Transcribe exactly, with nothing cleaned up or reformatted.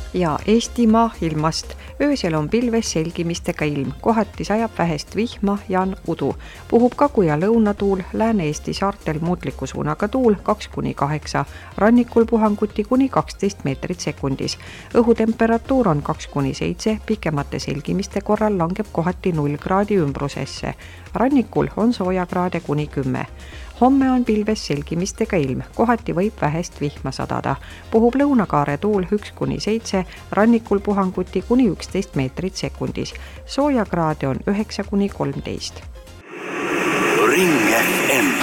Ja Eestimaa ilmast. Öösel on pilves selgimistega ilm, kohati sajab vähest vihma ja on udu. Puhub kagu- ja lõunatuul, Lääne-Eesti saartel muutliku suunaga tuul kaks kuni kaheksa, rannikul puhanguti kuni kaksteist meetrit sekundis. Õhutemperatuur on kaks kuni seitse, pikemate selgimiste korral langeb kohati null kraadi ümbrusesse. Rannikul on soojakraade kuni kümme. Homme on pilves selgimistega ilm, kohati võib vähest vihma sadada. Puhub lõunakaare tuul üks kuni seitse, rannikul puhanguti kuni üksteist meetrit sekundis. Soojakraade on üheksa kuni kolmteist. Ring F M.